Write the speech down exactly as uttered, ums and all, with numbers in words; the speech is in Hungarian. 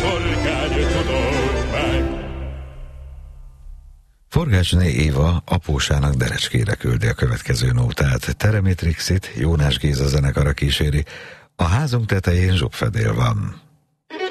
Forgácsné Éva apósának Derecskére küldi a következő nótát. Teremétrixit Jónás Géza zenekara kíséri. A házunk tetején zsugfedél van.